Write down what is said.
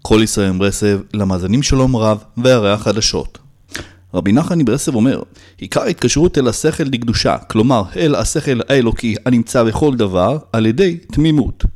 כל ישראל מברסלב, למאזינים שלום רב והרי חדשות. רבי נחמן מברסלב אומר, עיקר ההתקשרות אל השכל לקדושה, כלומר אל השכל האלוקי הנמצא בכל דבר, על ידי תמימות.